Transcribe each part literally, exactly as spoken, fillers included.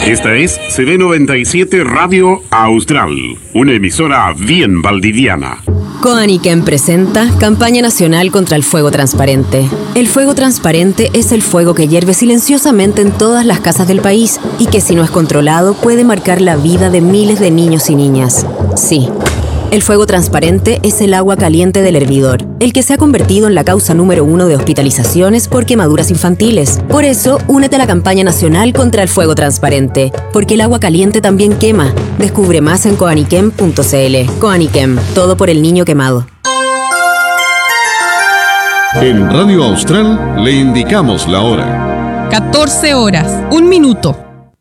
Esta es C B noventa y siete Radio Austral, una emisora bien valdiviana. Coaniquem presenta Campaña Nacional contra el Fuego Transparente. El fuego transparente es el fuego que hierve silenciosamente en todas las casas del país y que, si no es controlado, puede marcar la vida de miles de niños y niñas. Sí, el fuego transparente es el agua caliente del hervidor, el que se ha convertido en la causa número uno de hospitalizaciones por quemaduras infantiles. Por eso, únete a la campaña nacional contra el fuego transparente, porque el agua caliente también quema. Descubre más en coaniquem punto c l. Coaniquem, todo por el niño quemado. En Radio Austral le indicamos la hora. catorce horas, un minuto.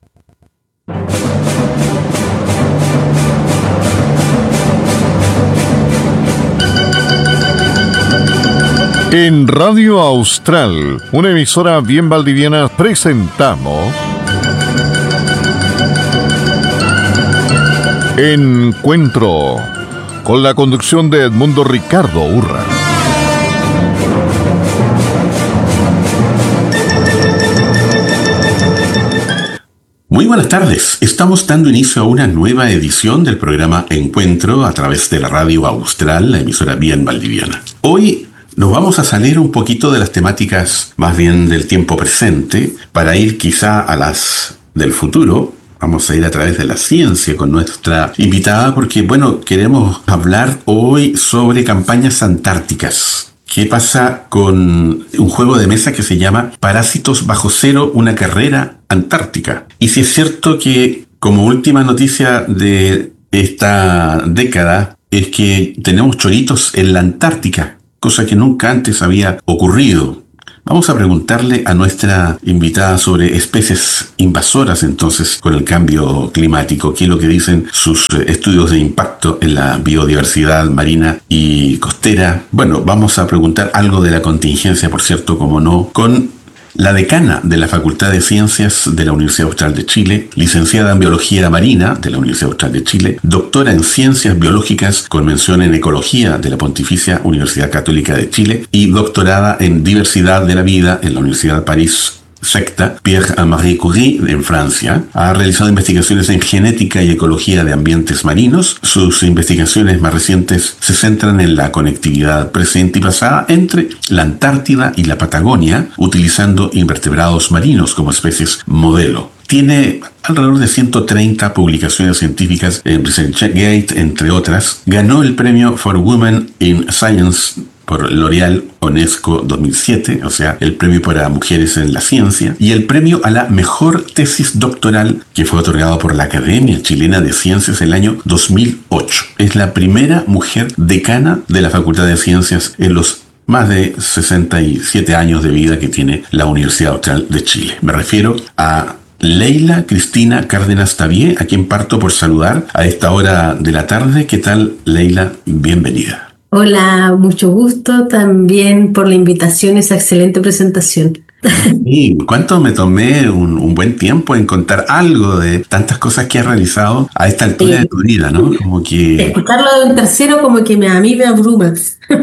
En Radio Austral, una emisora bien valdiviana, presentamos Encuentro, con la conducción de Edmundo Ricardo Urra. Muy buenas tardes, estamos dando inicio a una nueva edición del programa Encuentro a través de la Radio Austral, la emisora bien valdiviana. Hoy nos vamos a salir un poquito de las temáticas más bien del tiempo presente para ir quizá a las del futuro. Vamos a ir a través de la ciencia con nuestra invitada porque, bueno, queremos hablar hoy sobre campañas antárticas. ¿Qué pasa con un juego de mesa que se llama Parásitos bajo cero, una carrera antártica? Y si es cierto que, como última noticia de esta década, es que tenemos choritos en la Antártica, cosa que nunca antes había ocurrido. Vamos a preguntarle a nuestra invitada sobre especies invasoras entonces con el cambio climático, qué es lo que dicen sus estudios de impacto en la biodiversidad marina y costera. Bueno, vamos a preguntar algo de la contingencia, por cierto, como no, con la decana de la Facultad de Ciencias de la Universidad Austral de Chile, licenciada en Biología Marina de la Universidad Austral de Chile, doctora en Ciencias Biológicas con mención en Ecología de la Pontificia Universidad Católica de Chile y doctorada en Diversidad de la Vida en la Universidad de París secta Pierre-Marie Curie en Francia. Ha realizado investigaciones en genética y ecología de ambientes marinos. Sus investigaciones más recientes se centran en la conectividad presente y pasada entre la Antártida y la Patagonia, utilizando invertebrados marinos como especies modelo. Tiene alrededor de ciento treinta publicaciones científicas en ResearchGate, entre otras. Ganó el premio For Women in Science por L'Oréal UNESCO dos mil siete, o sea, el premio para mujeres en la ciencia, y el premio a la mejor tesis doctoral que fue otorgado por la Academia Chilena de Ciencias el año dos mil ocho. Es la primera mujer decana de la Facultad de Ciencias en los más de sesenta y siete años de vida que tiene la Universidad Austral de Chile. Me refiero a Leila Cristina Cárdenas Tabié, a quien parto por saludar a esta hora de la tarde. ¿Qué tal, Leila? Bienvenida. Hola, mucho gusto también por la invitación, esa excelente presentación. Sí, ¿cuánto me tomé un, un buen tiempo en contar algo de tantas cosas que has realizado a esta altura sí. de tu vida, ¿no? Como que escucharlo de un tercero como que me, a mí me abruma.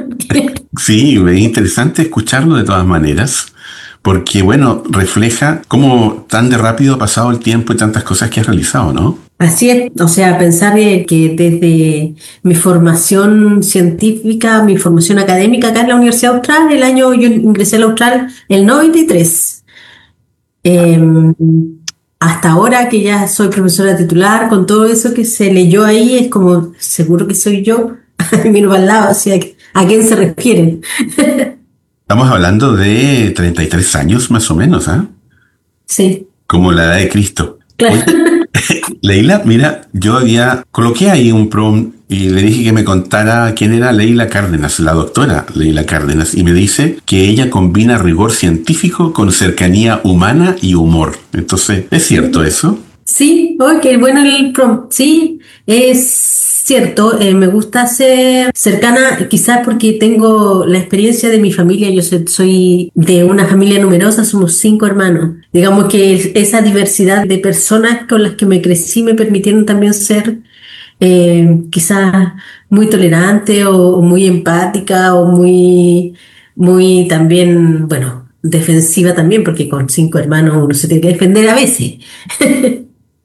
Sí, es interesante escucharlo de todas maneras, porque, bueno, refleja cómo tan de rápido ha pasado el tiempo y tantas cosas que has realizado, ¿no? Así es, o sea, pensar que desde mi formación científica, mi formación académica acá en la Universidad Austral, el año yo ingresé a la Austral el noventa y tres. Eh, hasta ahora que ya soy profesora titular, con todo eso que se leyó ahí, es como, seguro que soy yo, miro para el lado, o sea, ¿a quién se refieren? Estamos hablando de treinta y tres años más o menos, ¿ah? ¿eh? Sí. Como la edad de Cristo. Claro. Oye, Leila, mira, yo había coloqué ahí un prompt y le dije que me contara quién era Leila Cárdenas, la doctora Leila Cárdenas, y me dice que ella combina rigor científico con cercanía humana y humor. Entonces, ¿es cierto eso? Sí, ok, bueno el prompt, sí, es cierto, eh, me gusta ser cercana, quizás porque tengo la experiencia de mi familia. Yo soy, soy de una familia numerosa, somos cinco hermanos. Digamos que esa diversidad de personas con las que me crecí me permitieron también ser eh, quizás muy tolerante o, o muy empática o muy, muy también, bueno, defensiva también, porque con cinco hermanos uno se tiene que defender a veces.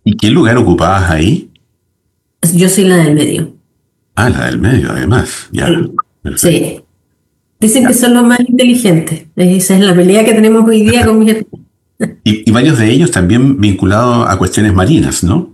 ¿Y qué lugar ocupabas ahí? Yo soy la del medio. Ah, la del medio, además. Ya. Sí. Dicen ya. que son los más inteligentes. Esa es la pelea que tenemos hoy día con mis hermanos. Y, y varios de ellos también vinculados a cuestiones marinas, ¿no?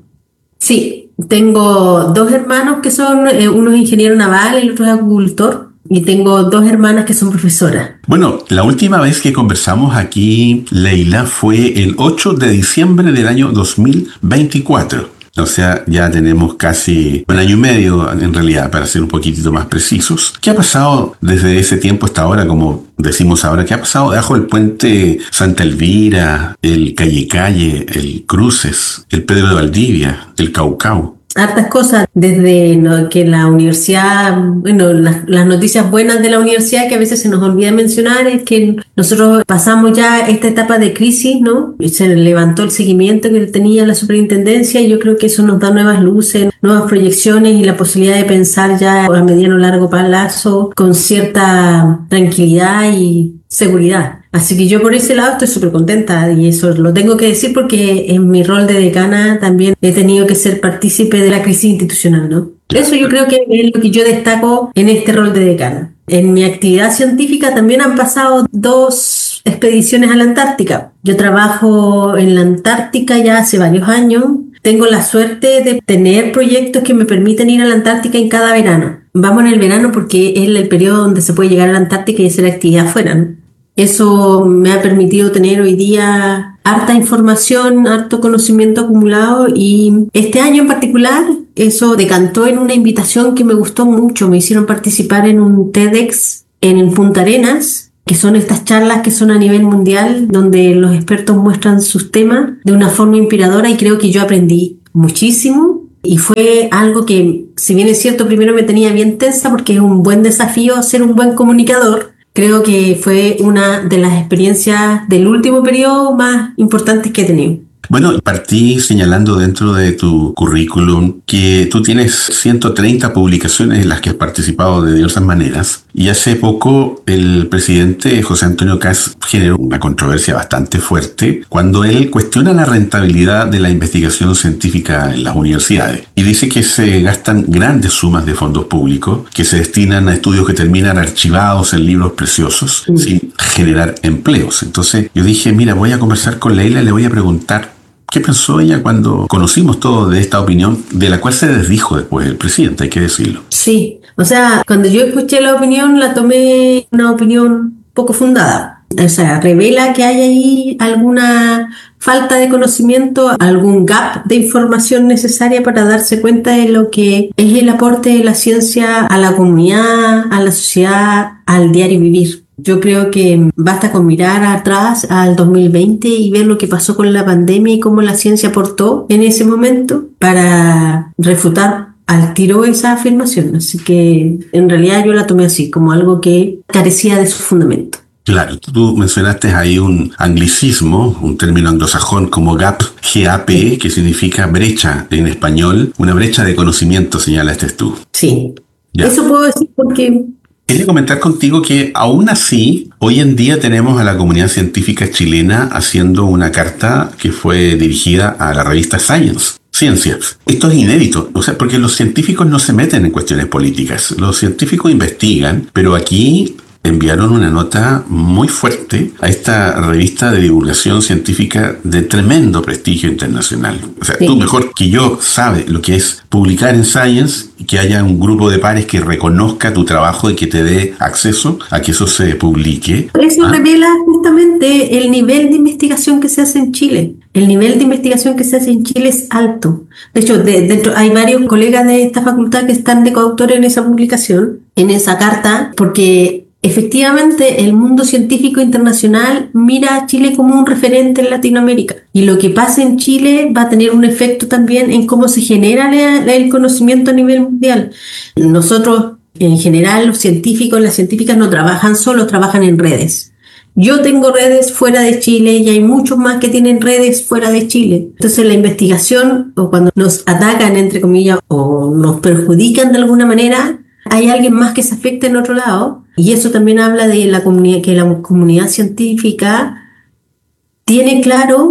Sí, tengo dos hermanos que son, eh, uno es ingeniero naval, el otro es agricultor, y tengo dos hermanas que son profesoras. Bueno, la última vez que conversamos aquí, Leila, fue el ocho de diciembre del año dos mil veinticuatro. O sea, ya tenemos casi un año y medio, en realidad, para ser un poquitito más precisos. ¿Qué ha pasado desde ese tiempo hasta ahora, como decimos ahora? ¿Qué ha pasado debajo del puente Santa Elvira, el Calle Calle, el Cruces, el Pedro de Valdivia, el Caucao? Hartas cosas, desde ¿no? que la universidad, bueno, las, las noticias buenas de la universidad que a veces se nos olvida mencionar es que nosotros pasamos ya esta etapa de crisis, ¿no? Se levantó el seguimiento que tenía la superintendencia y yo creo que eso nos da nuevas luces, nuevas proyecciones y la posibilidad de pensar ya a mediano o largo plazo con cierta tranquilidad y seguridad. Así que yo por ese lado estoy súper contenta y eso lo tengo que decir porque en mi rol de decana también he tenido que ser partícipe de la crisis institucional, ¿no? Eso yo creo que es lo que yo destaco en este rol de decana. En mi actividad científica también han pasado dos expediciones a la Antártica. Yo trabajo en la Antártica ya hace varios años. Tengo la suerte de tener proyectos que me permiten ir a la Antártica en cada verano. Vamos en el verano porque es el periodo donde se puede llegar a la Antártica y hacer actividad afuera, ¿no? Eso me ha permitido tener hoy día harta información, harto conocimiento acumulado y este año en particular eso decantó en una invitación que me gustó mucho. Me hicieron participar en un TEDx en Punta Arenas, que son estas charlas que son a nivel mundial donde los expertos muestran sus temas de una forma inspiradora y creo que yo aprendí muchísimo. Y fue algo que, si bien es cierto, primero me tenía bien tensa porque es un buen desafío ser un buen comunicador. Creo que fue una de las experiencias del último periodo más importantes que he tenido. Bueno, partí señalando dentro de tu currículum que tú tienes ciento treinta publicaciones en las que has participado de diversas maneras y hace poco el presidente José Antonio Kast generó una controversia bastante fuerte cuando él cuestiona la rentabilidad de la investigación científica en las universidades y dice que se gastan grandes sumas de fondos públicos que se destinan a estudios que terminan archivados en libros preciosos mm. sin generar empleos. Entonces yo dije, mira, voy a conversar con Leila y le voy a preguntar ¿qué pensó ella cuando conocimos todo de esta opinión, de la cual se desdijo después el presidente, hay que decirlo? Sí, o sea, cuando yo escuché la opinión, la tomé una opinión poco fundada. O sea, revela que hay ahí alguna falta de conocimiento, algún gap de información necesaria para darse cuenta de lo que es el aporte de la ciencia a la comunidad, a la sociedad, al diario vivir. Yo creo que basta con mirar atrás al dos mil veinte y ver lo que pasó con la pandemia y cómo la ciencia aportó en ese momento para refutar al tiro esa afirmación. Así que en realidad yo la tomé así, como algo que carecía de su fundamento. Claro, tú mencionaste ahí un anglicismo, un término anglosajón como gap, G A P, que significa brecha en español, una brecha de conocimiento, señalaste tú. Sí, ya. Eso puedo decir porque... Quería comentar contigo que aún así, hoy en día tenemos a la comunidad científica chilena haciendo una carta que fue dirigida a la revista Science. Ciencias. Esto es inédito, o sea, porque los científicos no se meten en cuestiones políticas. Los científicos investigan, pero aquí enviaron una nota muy fuerte a esta revista de divulgación científica de tremendo prestigio internacional. O sea, sí. Tú mejor que yo sabes lo que es publicar en Science y que haya un grupo de pares que reconozca tu trabajo y que te dé acceso a que eso se publique. Eso ¿Ah? revela justamente el nivel de investigación que se hace en Chile. El nivel de investigación que se hace en Chile es alto. De hecho, de, dentro, hay varios colegas de esta facultad que están de coautores en esa publicación, en esa carta, porque efectivamente el mundo científico internacional mira a Chile como un referente en Latinoamérica. Y lo que pasa en Chile va a tener un efecto también en cómo se genera el conocimiento a nivel mundial. Nosotros, en general, los científicos, las científicas no trabajan solos, trabajan en redes. Yo tengo redes fuera de Chile y hay muchos más que tienen redes fuera de Chile. Entonces la investigación, o cuando nos atacan, entre comillas, o nos perjudican de alguna manera, hay alguien más que se afecta en otro lado. Y eso también habla de la comunidad, que la comunidad científica tiene claro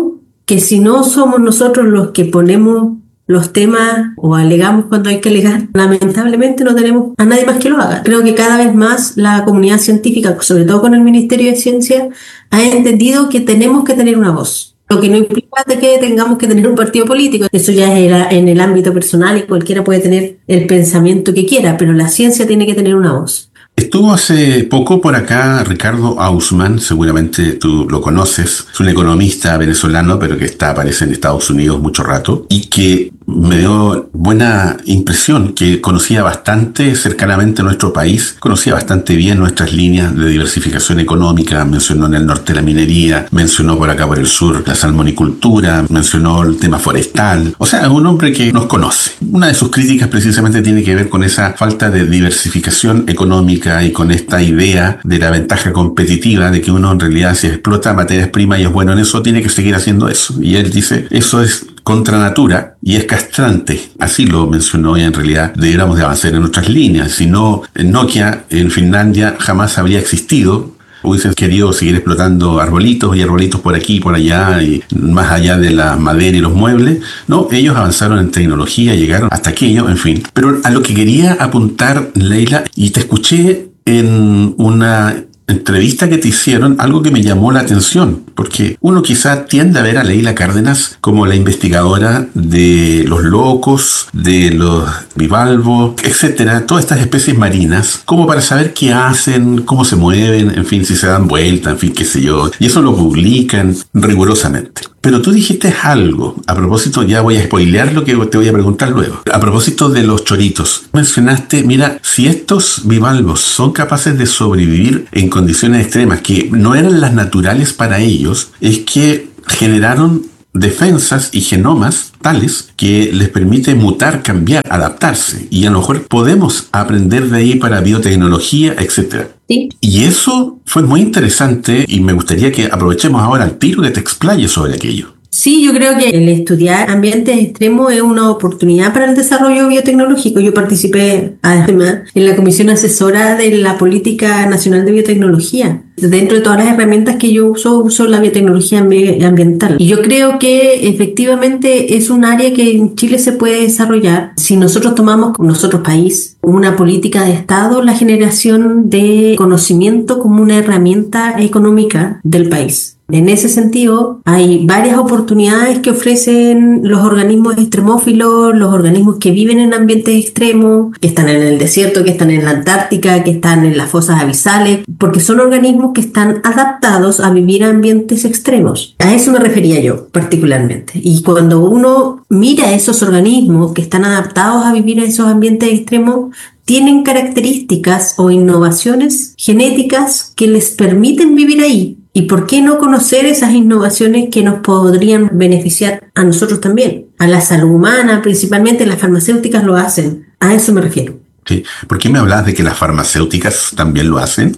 que si no somos nosotros los que ponemos los temas o alegamos cuando hay que alegar, lamentablemente no tenemos a nadie más que lo haga. Creo que cada vez más la comunidad científica, sobre todo con el Ministerio de Ciencia, ha entendido que tenemos que tener una voz. Lo que no implica de que tengamos que tener un partido político. Eso ya es en el ámbito personal y cualquiera puede tener el pensamiento que quiera, pero la ciencia tiene que tener una voz. Estuvo hace poco por acá Ricardo Hausmann, seguramente tú lo conoces, es un economista venezolano, pero que está, aparece en Estados Unidos mucho rato, y que me dio buena impresión, que conocía bastante cercanamente nuestro país, conocía bastante bien nuestras líneas de diversificación económica, mencionó en el norte la minería, mencionó por acá por el sur la salmonicultura, mencionó el tema forestal, o sea, es un hombre que nos conoce. Una de sus críticas precisamente tiene que ver con esa falta de diversificación económica y con esta idea de la ventaja competitiva, de que uno en realidad si explota materias primas y es bueno en eso, tiene que seguir haciendo eso. Y él dice, eso es contra natura y es castrante. Así lo mencionó, y en realidad deberíamos de avanzar en otras líneas. Si no, Nokia en Finlandia jamás habría existido. Hubiesen querido seguir explotando arbolitos y arbolitos por aquí y por allá, y más allá de la madera y los muebles. No, ellos avanzaron en tecnología, llegaron hasta aquello, en fin. Pero a lo que quería apuntar, Leila, y te escuché en una entrevista que te hicieron, algo que me llamó la atención, porque uno quizá tiende a ver a Leila Cárdenas como la investigadora de los locos, de los bivalvos, etcétera, todas estas especies marinas, como para saber qué hacen, cómo se mueven, en fin, si se dan vuelta, en fin, qué sé yo, y eso lo publican rigurosamente. Pero tú dijiste algo, a propósito, ya voy a spoilear lo que te voy a preguntar luego, a propósito de los choritos. Mencionaste, mira, si estos bivalvos son capaces de sobrevivir en condiciones extremas que no eran las naturales para ellos, es que generaron defensas y genomas tales que les permite mutar, cambiar, adaptarse, y a lo mejor podemos aprender de ahí para biotecnología, etcétera. Sí. Y eso fue muy interesante, y me gustaría que aprovechemos ahora el tiro que te explayes sobre aquello. Sí, yo creo que el estudiar ambientes extremos es una oportunidad para el desarrollo biotecnológico. Yo participé además en la comisión asesora de la Política Nacional de Biotecnología. Dentro de todas las herramientas que yo uso, uso la biotecnología ambiental. Y yo creo que efectivamente es un área que en Chile se puede desarrollar si nosotros tomamos, nosotros país, una política de Estado, la generación de conocimiento como una herramienta económica del país. En ese sentido, hay varias oportunidades que ofrecen los organismos extremófilos, los organismos que viven en ambientes extremos, que están en el desierto, que están en la Antártica, que están en las fosas abisales, porque son organismos que están adaptados a vivir en ambientes extremos. A eso me refería yo particularmente. Y cuando uno mira esos organismos que están adaptados a vivir en esos ambientes extremos, tienen características o innovaciones genéticas que les permiten vivir ahí. ¿Y por qué no conocer esas innovaciones que nos podrían beneficiar a nosotros también? A la salud humana, principalmente las farmacéuticas lo hacen. A eso me refiero. Sí. ¿Por qué me hablas de que las farmacéuticas también lo hacen?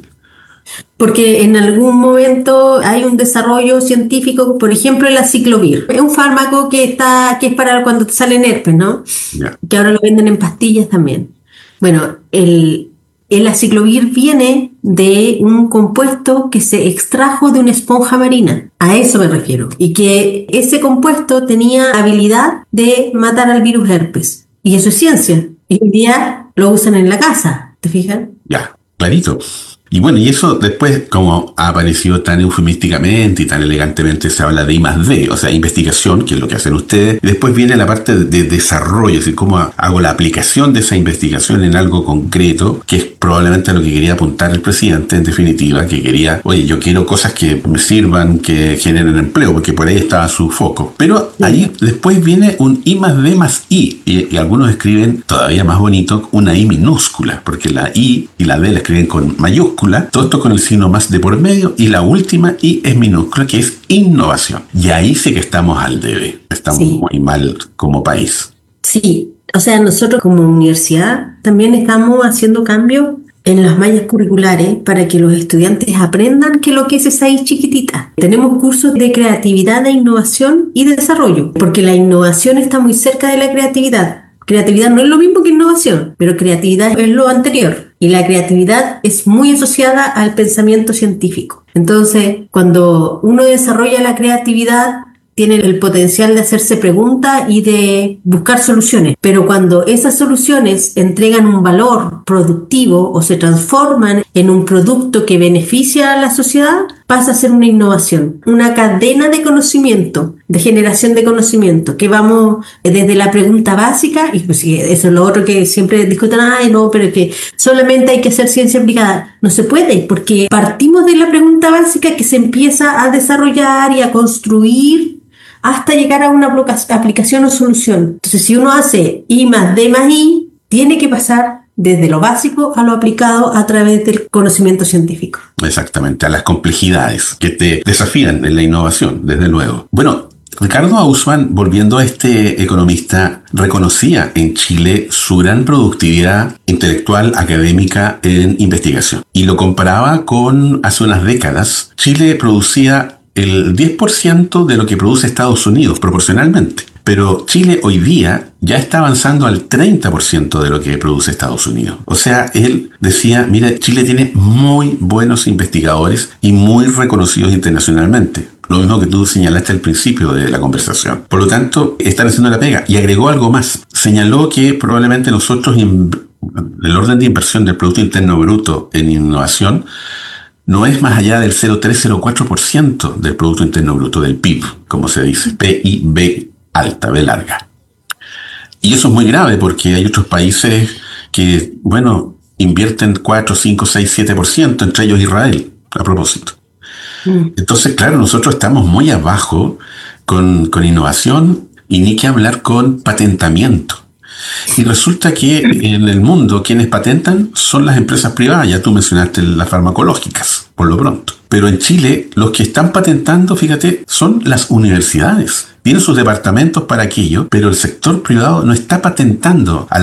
Porque en algún momento hay un desarrollo científico, por ejemplo el aciclovir. Es un fármaco que está que es para cuando te salen herpes, ¿no? Yeah. Que ahora lo venden en pastillas también. Bueno, el... El aciclovir viene de un compuesto que se extrajo de una esponja marina. A eso me refiero. Y que ese compuesto tenía habilidad de matar al virus herpes. Y eso es ciencia. Y hoy día lo usan en la casa. ¿Te fijas? Ya, clarito. Y bueno, y eso después, como ha aparecido tan eufemísticamente y tan elegantemente, se habla de I más D, o sea, investigación, que es lo que hacen ustedes. Y después viene la parte de, de desarrollo, es decir, cómo hago la aplicación de esa investigación en algo concreto, que es probablemente lo que quería apuntar el presidente, en definitiva, que quería, oye, yo quiero cosas que me sirvan, que generen empleo, porque por ahí estaba su foco. Pero ahí después viene un I más D más I, y, y algunos escriben todavía más bonito, una I minúscula, porque la I y la D la escriben con mayúscula, todo esto con el signo más de por medio, y la última I es minúscula, que es innovación. Y ahí sí que estamos al debe. Estamos sí. muy mal como país. Sí, o sea, nosotros como universidad también estamos haciendo cambios en las mallas curriculares para que los estudiantes aprendan qué es lo que es esa I chiquitita. Tenemos cursos de creatividad, de innovación y de desarrollo, porque la innovación está muy cerca de la creatividad. Creatividad no es lo mismo que innovación, pero creatividad es lo anterior. Y la creatividad es muy asociada al pensamiento científico. Entonces, cuando uno desarrolla la creatividad, tienen el potencial de hacerse preguntas y de buscar soluciones. Pero cuando esas soluciones entregan un valor productivo o se transforman en un producto que beneficia a la sociedad, pasa a ser una innovación, una cadena de conocimiento, de generación de conocimiento, que vamos desde la pregunta básica, y pues eso es lo otro que siempre discuten, ay no, pero que solamente hay que hacer ciencia aplicada. No se puede, porque partimos de la pregunta básica que se empieza a desarrollar y a construir hasta llegar a una aplicación o solución. Entonces, si uno hace I más D más I, tiene que pasar desde lo básico a lo aplicado a través del conocimiento científico. Exactamente, a las complejidades que te desafían en la innovación, desde luego. Bueno, Ricardo Hausmann, volviendo a este economista, reconocía en Chile su gran productividad intelectual, académica en investigación. Y lo comparaba con hace unas décadas. Chile producía el diez por ciento de lo que produce Estados Unidos, proporcionalmente. Pero Chile hoy día ya está avanzando al treinta por ciento de lo que produce Estados Unidos. O sea, él decía, mira, Chile tiene muy buenos investigadores y muy reconocidos internacionalmente. Lo mismo que tú señalaste al principio de la conversación. Por lo tanto, están haciendo la pega. Y agregó algo más. Señaló que probablemente nosotros, el orden de inversión del Producto Interno Bruto en innovación, no es más allá del cero coma tres cero cuatro por ciento del Producto Interno Bruto, del P I B, como se dice, P I B alta, B larga. Y eso es muy grave porque hay otros países que, bueno, invierten cuatro, cinco, seis, siete por ciento, entre ellos Israel, a propósito. Entonces, claro, nosotros estamos muy abajo con, con innovación y ni que hablar con patentamiento. Y resulta que en el mundo quienes patentan son las empresas privadas, ya tú mencionaste las farmacológicas, por lo pronto. Pero en Chile los que están patentando, fíjate, son las universidades. Tienen sus departamentos para aquello, pero el sector privado no está patentando a